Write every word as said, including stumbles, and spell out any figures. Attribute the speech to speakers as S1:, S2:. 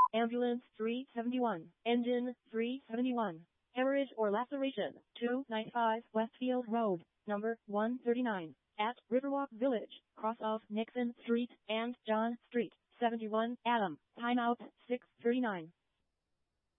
S1: Ambulance three seventy-one. Engine three seventy-one. Hemorrhage or laceration, two ninety-five Westfield Road, number one thirty-nine, at Riverwalk Village, cross of Nixon Street and John Street, seventy-one Adam, timeout six thirty-nine.